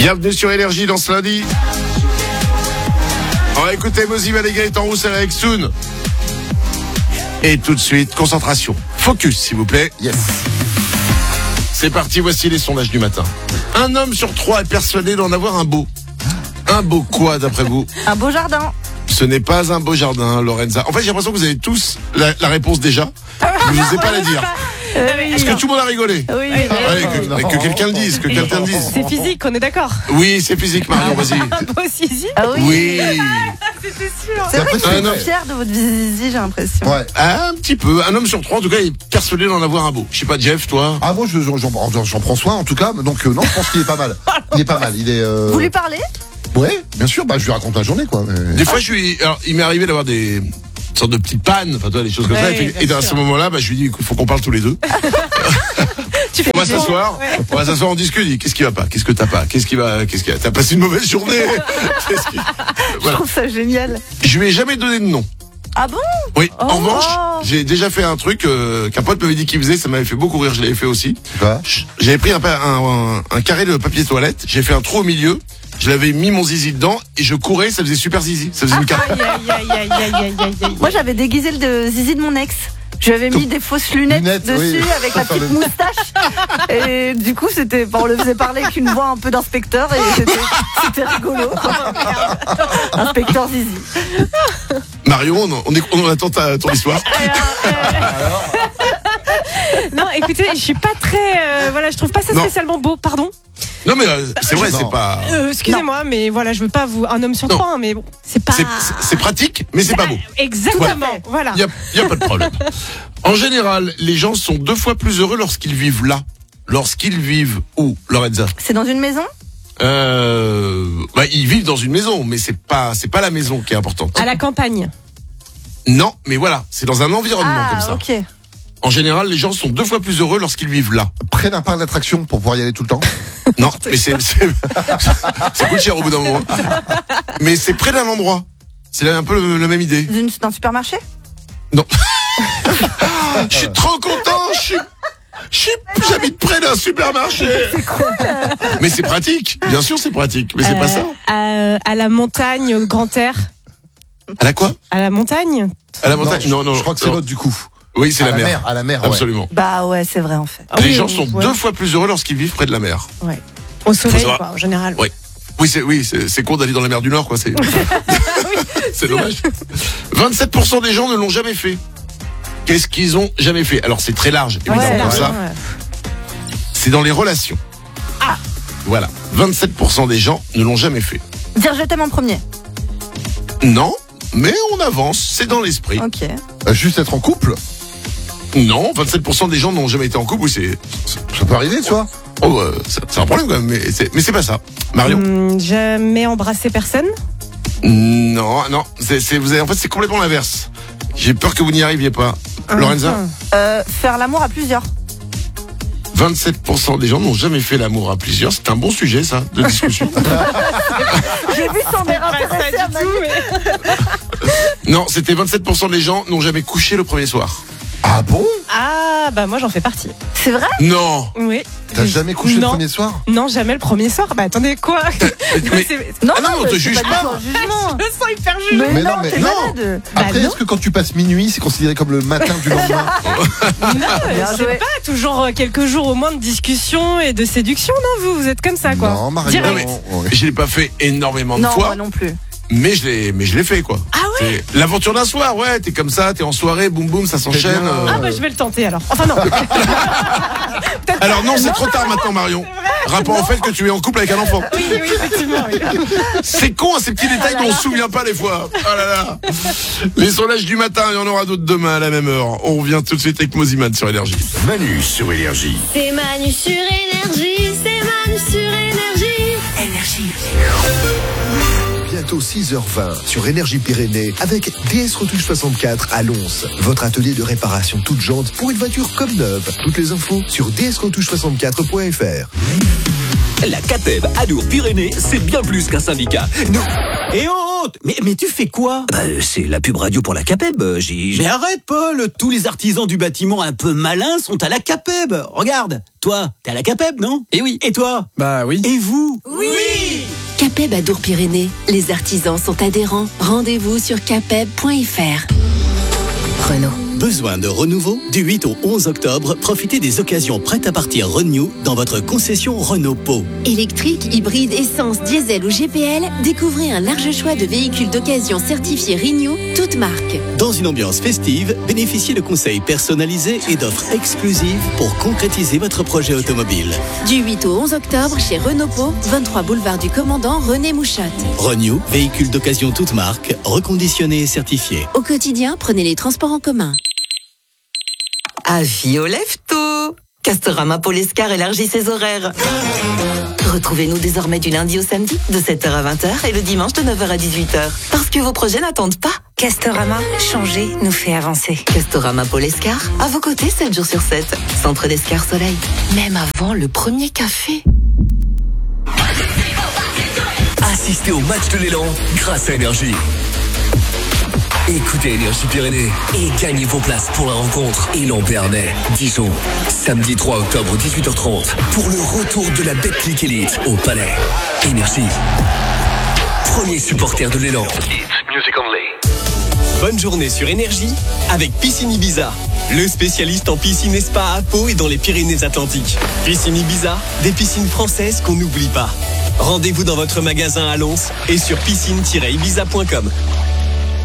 Bienvenue sur Énergie dans ce lundi. On va écouter Mozzie Maléga est en roussel avec Soon. Et tout de suite, concentration. Focus, s'il vous plaît. Yes. C'est parti, voici les sondages du matin. Un homme sur 3 est persuadé d'en avoir un beau. Un beau quoi, d'après vous? Un beau jardin. Ce n'est pas un beau jardin, Lorenza. En fait, j'ai l'impression que vous avez tous la réponse déjà. Je ne sais pas la dire. Est-ce que tout le monde a rigolé? Oui. Allez, que quelqu'un le dise, que quelqu'un le dise. C'est physique, on est d'accord. Oui, c'est physique, Marion, vas-y. Un beau zizi. Ah oui. Oui. C'était sûr. C'est vrai que Ah, vous non. êtes fiers de votre zizi, j'ai l'impression. Ouais. Un petit peu. Un homme sur 3, en tout cas, est persuadé d'en avoir un beau. Je sais pas, Jeff, toi? Ah moi j'en prends soin en tout cas, donc non, je pense qu'il est pas mal. Il est pas mal, il est. Vous lui parlez? Ouais, bien sûr, bah je lui raconte la journée quoi. Mais... Des fois, alors, il m'est arrivé d'avoir des sortes de petites pannes, enfin, toi, des choses comme ça. Ouais, Et bien à sûr. ce moment-là, bah, je lui dis, écoute, faut qu'on parle tous les deux. Tu fais On va bien. s'asseoir. Ouais. On va s'asseoir, on discute. Il dit, qu'est-ce qui va pas? Qu'est-ce que t'as pas? Qu'est-ce qui va? T'as passé une mauvaise journée? Je Voilà. trouve ça génial. Je lui ai jamais donné de nom. Ah bon? Oui. En Oh. revanche, j'ai déjà fait un truc qu'un pote m'avait dit qu'il faisait. Ça m'avait fait beaucoup rire. Je l'avais fait aussi. Quoi J'avais pris un carré de papier toilette. J'ai fait un trou au milieu. Je l'avais mis mon zizi dedans et je courais. Ça faisait super zizi. Ça faisait une carte. Moi, j'avais déguisé le zizi de mon ex. Je lui avais mis des fausses lunettes dessus oui. avec la petite moustache. Et du coup, on le faisait parler avec une voix un peu d'inspecteur et c'était rigolo. Inspecteur zizi. Marion, on attend ton histoire. Non, écoutez, je suis pas très. Voilà, je trouve pas ça Non. spécialement beau, pardon. Non mais c'est vrai, Non. c'est pas. Excusez-moi, mais voilà, je veux pas vous. Un homme sur Non. 3, mais bon, c'est pas. C'est pratique, mais c'est pas beau. Exactement, voilà. Il y a pas de problème. En général, les gens sont 2 fois plus heureux lorsqu'ils vivent là. Lorsqu'ils vivent où, Lorenza? C'est dans une maison? Ils vivent dans une maison, mais c'est pas la maison qui est importante. À la campagne. Non, mais voilà, c'est dans un environnement comme ça. Ok. En général, les gens sont 2 fois plus heureux lorsqu'ils vivent là. Près d'un parc d'attractions pour pouvoir y aller tout le temps. Non, mais ça coûte cher au bout d'un moment. Mais c'est près d'un endroit. C'est un peu la même idée. Dans un supermarché? Non. Je suis trop content. J'habite près d'un supermarché. Mais c'est pratique. Bien sûr, c'est pratique. Mais c'est pas ça. À la montagne, au grand air. À la quoi? À la montagne. À la montagne? Non. Je crois que c'est l'autre du coup. Oui, c'est À la mer. À la mer, ouais. Absolument. Bah ouais, c'est vrai en fait. Ah Les oui, gens sont ouais. 2 fois plus heureux lorsqu'ils vivent près de la mer. Ouais. Au soleil, savoir- quoi, en général. Ouais. Oui, c'est con d'aller dans la mer du Nord, quoi. C'est dommage. 27% des gens ne l'ont jamais fait. Qu'est-ce qu'ils ont jamais fait? Alors c'est très large, évidemment, Ouais, comme ouais, ça. C'est dans les relations. Ah. Voilà. 27% des gens ne l'ont jamais fait. Dire je t'aime en premier. Non, mais on avance. C'est dans l'esprit. Ok. Juste être en couple, Non, 27% des gens n'ont jamais été en couple. Oui, ça peut arriver, tu vois. c'est un problème quand même, mais c'est pas ça. Marion? Jamais embrassé personne. Non. En fait, c'est complètement l'inverse. J'ai peur que vous n'y arriviez pas. Lorenza? Faire l'amour à plusieurs. 27% des gens n'ont jamais fait l'amour à plusieurs. C'est un bon sujet, ça, de discussion. J'ai vu son air intéressé à ma Non, c'était 27% des gens n'ont jamais couché le premier soir. Ah bon? Ah, bah moi j'en fais partie. C'est vrai? Non. Oui. T'as jamais couché le Non. premier soir? Non, jamais le premier soir. Bah attendez, quoi? Mais- Non, Ah non, on te c'est juge du pas. tout un jugement. Je me sens hyper jugée. Mais non, non, mais t'es non. malade. Après, non. est-ce que quand tu passes minuit, c'est considéré comme le matin du lendemain? Non, Bien c'est joué. pas toujours quelques jours au moins de discussion et de séduction, non? Vous êtes comme ça, quoi. Non, Marion. Direct. ouais. Je l'ai pas fait énormément de Non, fois, moi non plus. mais je l'ai fait, quoi. Ah ouais? C'est l'aventure d'un soir, ouais. T'es comme ça, t'es en soirée, boum boum, ça s'enchaîne. bien. Ah bah je vais le tenter alors. Enfin non. Alors non, c'est trop tard maintenant, Marion. Rapport au fait que tu es en couple avec un enfant. Oui, effectivement. Oui. C'est con, hein, ces petits détails dont on se souvient pas des fois. Oh là là. Les sondages du matin, il y en aura d'autres demain à la même heure. On revient tout de suite avec Moziman sur Énergie. Manu sur Énergie. C'est Manu sur Énergie, c'est Manu sur Énergie. Bientôt 6h20 sur Énergie Pyrénées avec DS Retouche 64 à Lons. Votre atelier de réparation toute jante pour une voiture comme neuve. Toutes les infos sur dsretouche64.fr. La CATEB Adour Pyrénées, c'est bien plus qu'un syndicat. Nous... Et oh compte. Mais tu fais quoi? C'est la pub radio pour la CAPEB. Mais arrête, Paul. Tous les artisans du bâtiment un peu malins sont à la CAPEB. Regarde, toi, t'es à la CAPEB, non? Eh oui. Et toi? Bah oui. Et vous? Oui. CAPEB à Dour-Pyrénées. Les artisans sont adhérents. Rendez-vous sur capeb.fr. Renault. Besoin de renouveau? Du 8 au 11 octobre, profitez des occasions prêtes à partir Renew dans votre concession Renault Pau. Électrique, hybride, essence, diesel ou GPL, découvrez un large choix de véhicules d'occasion certifiés Renew, toutes marques. Dans une ambiance festive, bénéficiez de conseils personnalisés et d'offres exclusives pour concrétiser votre projet automobile. Du 8 au 11 octobre chez Renault Pau, 23 boulevard du Commandant René Mouchotte. Renew, véhicule d'occasion toute marque, reconditionné et certifié. Au quotidien, prenez les transports en commun. Avis aux leftos! Castorama Polescar élargit ses horaires. Retrouvez-nous désormais du lundi au samedi, de 7h à 20h et le dimanche de 9h à 18h. Parce que vos projets n'attendent pas. Castorama, changer nous fait avancer. Castorama Polescar, à vos côtés 7 jours sur 7. Centre d'Escar Soleil. Même avant le premier café. Assistez au match de l'élan grâce à Énergie. Écoutez Énergie Pyrénées et gagnez vos places pour la rencontre Élan-Béarnais, Dijon, samedi 3 octobre 18h30 pour le retour de la Betclic Elite au Palais. Énergie, premier supporter de l'élan. Music only. Bonne journée sur Énergie avec Piscine Ibiza, le spécialiste en piscine et spa à Pau et dans les Pyrénées-Atlantiques. Piscine Ibiza, des piscines françaises qu'on n'oublie pas. Rendez-vous dans votre magasin à Lons et sur piscine-ibiza.com.